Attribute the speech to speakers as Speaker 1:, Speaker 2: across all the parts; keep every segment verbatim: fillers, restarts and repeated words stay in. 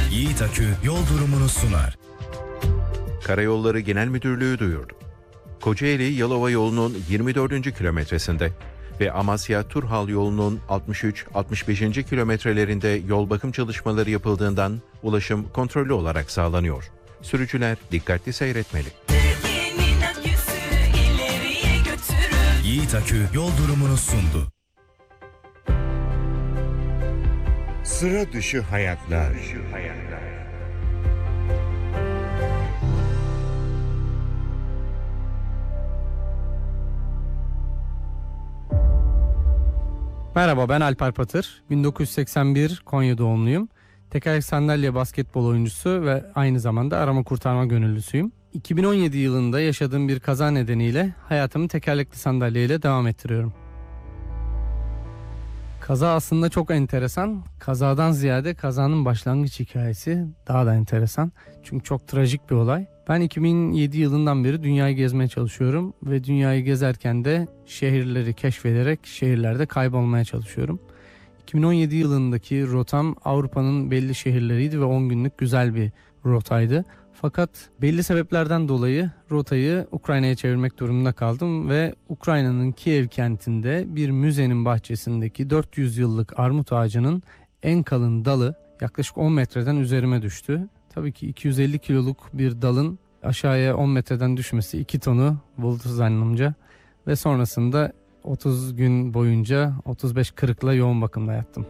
Speaker 1: Yiğit Akü yol durumunu sunar.
Speaker 2: Karayolları Genel Müdürlüğü duyurdu. Kocaeli-Yalova yolunun yirmi dördüncü kilometresinde ve Amasya-Turhal yolunun altmış üç altmış beşinci kilometrelerinde yol bakım çalışmaları yapıldığından ulaşım kontrollü olarak sağlanıyor. Sürücüler dikkatli seyretmeli.
Speaker 1: Yiğit Akü yol durumunu sundu.
Speaker 3: Sıra dışı hayatlar.
Speaker 4: Merhaba, ben Alper Patır. bin dokuz yüz seksen bir Konya doğumluyum. Tekerlekli sandalye basketbol oyuncusu ve aynı zamanda arama kurtarma gönüllüsüyüm. iki bin on yedi yılında yaşadığım bir kaza nedeniyle hayatımı tekerlekli sandalyeyle devam ettiriyorum. Kaza aslında çok enteresan. Kazadan ziyade kazanın başlangıç hikayesi daha da enteresan. Çünkü çok trajik bir olay. Ben iki bin yedi yılından beri dünyayı gezmeye çalışıyorum ve dünyayı gezerken de şehirleri keşfederek şehirlerde kaybolmaya çalışıyorum. iki bin on yedi yılındaki rotam Avrupa'nın belli şehirleriydi ve on günlük güzel bir rotaydı. Fakat belli sebeplerden dolayı rotayı Ukrayna'ya çevirmek durumunda kaldım ve Ukrayna'nın Kiev kentinde bir müzenin bahçesindeki dört yüz yıllık armut ağacının en kalın dalı yaklaşık on metreden üzerime düştü. Tabii ki iki yüz elli kiloluk bir dalın aşağıya on metreden düşmesi iki tonu buldu zannımca ve sonrasında otuz gün boyunca otuz beş kırıkla yoğun bakımda yattım.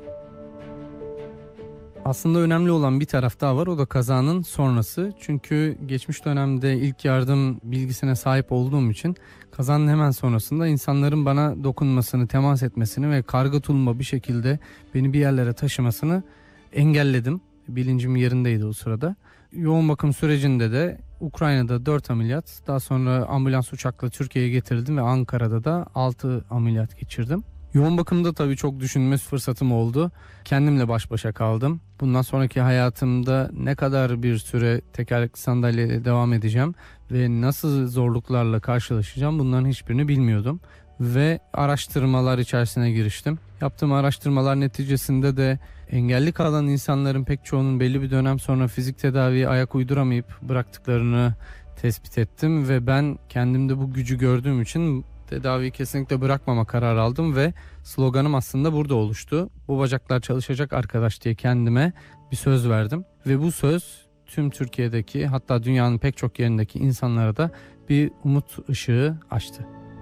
Speaker 4: Aslında önemli olan bir taraf daha var, o da kazanın sonrası. Çünkü geçmiş dönemde ilk yardım bilgisine sahip olduğum için kazanın hemen sonrasında insanların bana dokunmasını, temas etmesini ve karga tulumba bir şekilde beni bir yerlere taşımasını engelledim. Bilincim yerindeydi o sırada. Yoğun bakım sürecinde de Ukrayna'da dört ameliyat, daha sonra ambulans uçakla Türkiye'ye getirildim ve Ankara'da da altı ameliyat geçirdim. Yoğun bakımda tabii çok düşünme fırsatım oldu. Kendimle baş başa kaldım. Bundan sonraki hayatımda ne kadar bir süre tekerlekli sandalyede devam edeceğim ve nasıl zorluklarla karşılaşacağım, bunların hiçbirini bilmiyordum. Ve araştırmalar içerisine giriştim. Yaptığım araştırmalar neticesinde de engelli kalan insanların pek çoğunun belli bir dönem sonra fizik tedaviye ayak uyduramayıp bıraktıklarını tespit ettim. Ve ben kendimde bu gücü gördüğüm için tedaviyi kesinlikle bırakmama kararı aldım ve sloganım aslında burada oluştu. Bu bacaklar çalışacak arkadaş diye kendime bir söz verdim. Ve bu söz tüm Türkiye'deki, hatta dünyanın pek çok yerindeki insanlara da bir umut ışığı açtı.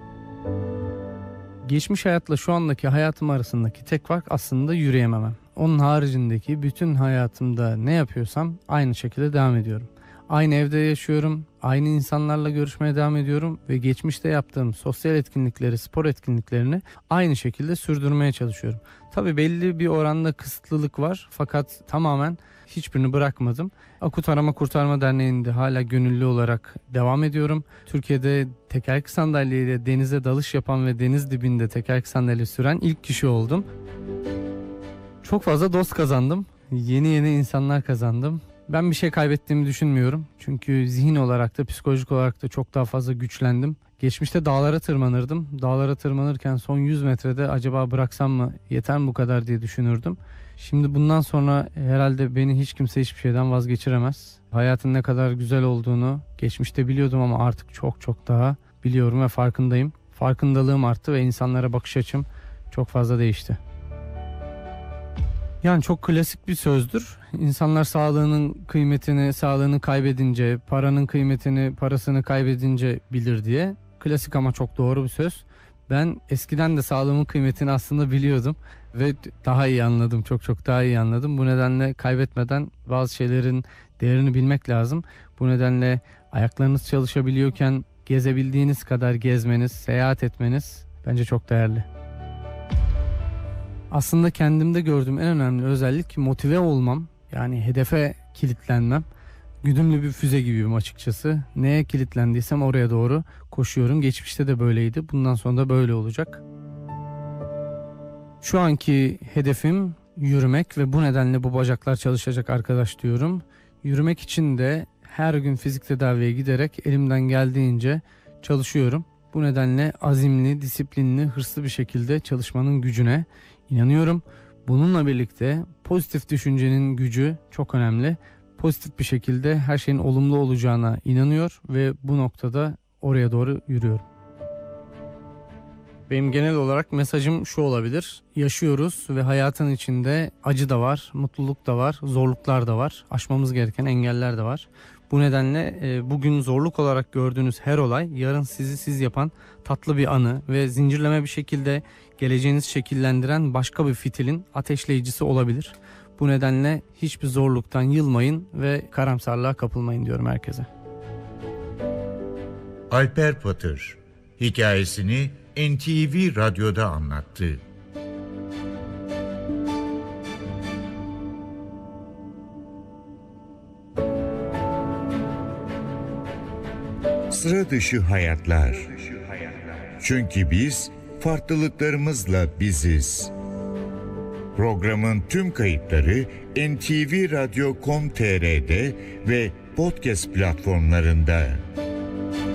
Speaker 4: Geçmiş hayatla şu andaki hayatım arasındaki tek fark aslında yürüyememem. Onun haricindeki bütün hayatımda ne yapıyorsam aynı şekilde devam ediyorum. Aynı evde yaşıyorum, aynı insanlarla görüşmeye devam ediyorum ve geçmişte yaptığım sosyal etkinlikleri, spor etkinliklerini aynı şekilde sürdürmeye çalışıyorum. Tabii belli bir oranda kısıtlılık var fakat tamamen hiçbirini bırakmadım. Akut Arama Kurtarma Derneği'nde hala gönüllü olarak devam ediyorum. Türkiye'de tekerlekli sandalyeyle denize dalış yapan ve deniz dibinde tekerlekli sandalye süren ilk kişi oldum. Çok fazla dost kazandım, yeni yeni insanlar kazandım. Ben bir şey kaybettiğimi düşünmüyorum. Çünkü zihin olarak da psikolojik olarak da çok daha fazla güçlendim. Geçmişte dağlara tırmanırdım. Dağlara tırmanırken son yüz metrede acaba bıraksam mı, yeter mi bu kadar diye düşünürdüm. Şimdi bundan sonra herhalde beni hiç kimse hiçbir şeyden vazgeçiremez. Hayatın ne kadar güzel olduğunu geçmişte biliyordum ama artık çok çok daha biliyorum ve farkındayım. Farkındalığım arttı ve insanlara bakış açım çok fazla değişti. Yani çok klasik bir sözdür. İnsanlar sağlığının kıymetini, sağlığını kaybedince, paranın kıymetini, parasını kaybedince bilir diye. Klasik ama çok doğru bir söz. Ben eskiden de sağlığımın kıymetini aslında biliyordum ve daha iyi anladım, çok çok daha iyi anladım. Bu nedenle kaybetmeden bazı şeylerin değerini bilmek lazım. Bu nedenle ayaklarınız çalışabiliyorken gezebildiğiniz kadar gezmeniz, seyahat etmeniz bence çok değerli. Aslında kendimde gördüğüm en önemli özellik motive olmam, yani hedefe kilitlenmem. Güdümlü bir füze gibiyim açıkçası. Neye kilitlendiysem oraya doğru koşuyorum. Geçmişte de böyleydi, bundan sonra da böyle olacak. Şu anki hedefim yürümek ve bu nedenle bu bacaklar çalışacak arkadaş diyorum. Yürümek için de her gün fizik tedaviye giderek elimden geldiğince çalışıyorum. Bu nedenle azimli, disiplinli, hırslı bir şekilde çalışmanın gücüne inanıyorum. Bununla birlikte pozitif düşüncenin gücü çok önemli. Pozitif bir şekilde her şeyin olumlu olacağına inanıyor ve bu noktada oraya doğru yürüyorum. Benim genel olarak mesajım şu olabilir. Yaşıyoruz ve hayatın içinde acı da var, mutluluk da var, zorluklar da var. Aşmamız gereken engeller de var. Bu nedenle e, bugün zorluk olarak gördüğünüz her olay yarın sizi siz yapan tatlı bir anı ve zincirleme bir şekilde geleceğinizi şekillendiren başka bir fitilin ateşleyicisi olabilir. Bu nedenle hiçbir zorluktan yılmayın ve karamsarlığa kapılmayın diyorum herkese.
Speaker 3: Alper Patır hikayesini N T V Radyo'da anlattı. Sıra dışı hayatlar. Çünkü biz farklılıklarımızla biziz. Programın tüm kayıtları N T V Radyo nokta com nokta t r'de ve podcast platformlarında.